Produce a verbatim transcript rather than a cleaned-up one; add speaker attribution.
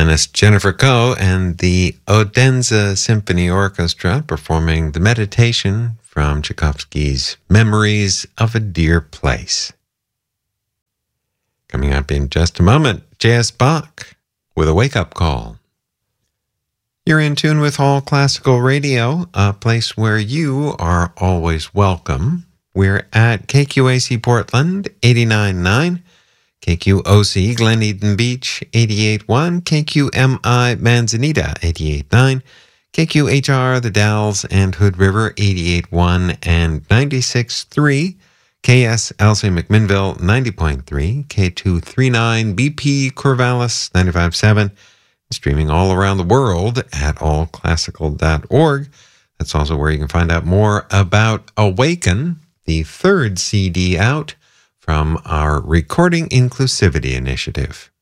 Speaker 1: violinist Jennifer Coe and the Odense Symphony Orchestra performing the meditation from Tchaikovsky's Memories of a Dear Place. Coming up in just a moment, J S. Bach with a wake-up call. You're in tune with All Classical Radio, a place where you are always welcome. We're at K Q A C Portland, eighty-nine point nine, K Q O C Glen Eden Beach, eighty-eight point one, K Q M I Manzanita, eighty-eight point nine, K Q H R The Dalles and Hood River, eighty-eight point one and ninety-six point three, K S L C McMinnville, ninety point three, K two thirty-nine B P Corvallis, ninety-five point seven, streaming all around the world at all classical dot org. That's also where you can find out more about Awaken, the third C D out from our Recording Inclusivity Initiative.